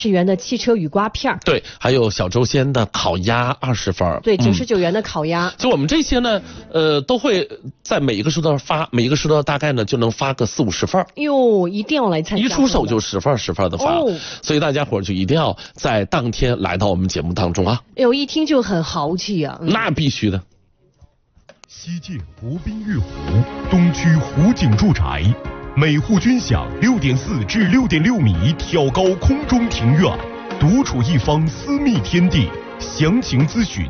元的汽车雨刮片， 对，还有小周鲜的烤鸭20分， 对，99元的烤鸭。 就我们这些呢，都会在每一个收到发，每一个收到大概呢就能发个40-50份。 哟，一定要来参加， 一出手就10份10份的发，所以大家伙就一定要在当天来到我们节目当中啊！ 哎呦，一听就很豪气啊！ 那必须的。 西泾国宾悦湖东区湖景住宅。每户均享6.4至6.6米挑高空中庭院，独处一方私密天地。详情咨询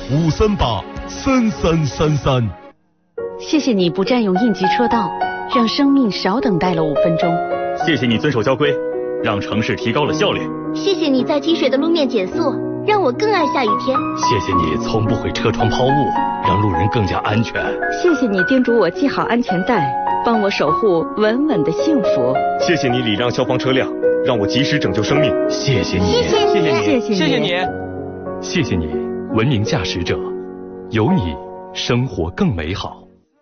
538-3333。 谢谢你不占用应急车道，让生命少等待了5分钟。 谢谢你遵守交规，让城市提高了效率。 谢谢你在积水的路面减速，让我更爱下雨天。 谢谢你从不会车窗抛物，让路人更加安全。 谢谢你叮嘱我系好安全带，帮我守护稳稳的幸福。 谢谢你礼让消防车辆，让我及时拯救生命。 谢谢你， 谢谢你， 谢谢你，谢谢你，文明驾驶者，有你，生活更美好。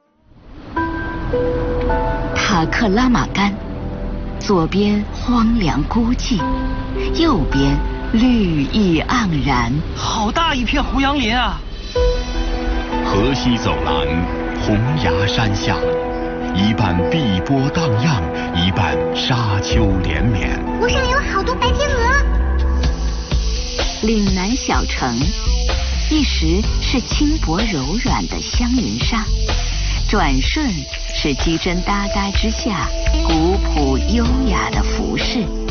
塔克拉玛干，左边荒凉孤寂，右边绿意盎然。 好大一片胡杨林啊！ 河西走廊，红崖山下，一半碧波荡漾，一半沙丘连绵。 湖上有好多白天鹅。 岭南小城，一时是轻薄柔软的香云纱，转瞬是机针搭嘎之下古朴优雅的服饰。